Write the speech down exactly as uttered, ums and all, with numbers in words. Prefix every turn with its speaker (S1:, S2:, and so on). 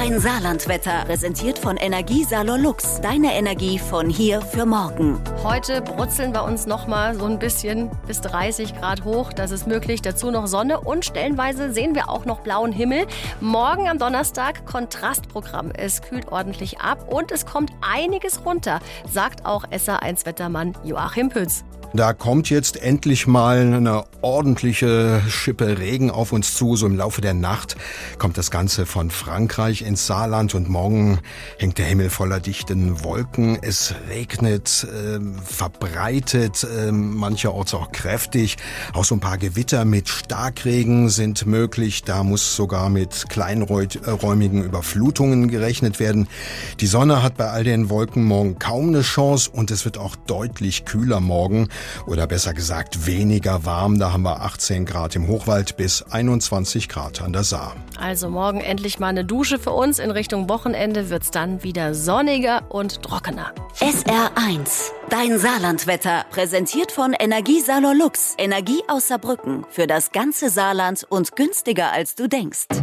S1: Dein Saarlandwetter, präsentiert von Energiesalor Lux. Deine Energie von hier für morgen.
S2: Heute brutzeln wir uns noch mal so ein bisschen bis dreißig Grad hoch. Das ist möglich. Dazu noch Sonne und stellenweise sehen wir auch noch blauen Himmel. Morgen am Donnerstag Kontrastprogramm. Es kühlt ordentlich ab und es kommt einiges runter, sagt auch S A eins Wettermann Joachim Pütz.
S3: Da kommt jetzt endlich mal eine ordentliche Schippe Regen auf uns zu. So im Laufe der Nacht kommt das Ganze von Frankreich ins Saarland und morgen hängt der Himmel voller dichten Wolken. Es regnet äh, verbreitet, äh, mancherorts auch kräftig. Auch so ein paar Gewitter mit Starkregen sind möglich. Da muss sogar mit kleinräumigen Überflutungen gerechnet werden. Die Sonne hat bei all den Wolken morgen kaum eine Chance und es wird auch deutlich kühler morgen. Oder besser gesagt weniger warm. Da haben wir achtzehn Grad im Hochwald bis einundzwanzig Grad an der Saar.
S2: Also morgen endlich mal eine Dusche für uns. In Richtung Wochenende wird's dann wieder sonniger und trockener.
S1: S R eins, dein Saarlandwetter, präsentiert von Energiesalor Lux. Energie aus Saarbrücken für das ganze Saarland und günstiger als du denkst.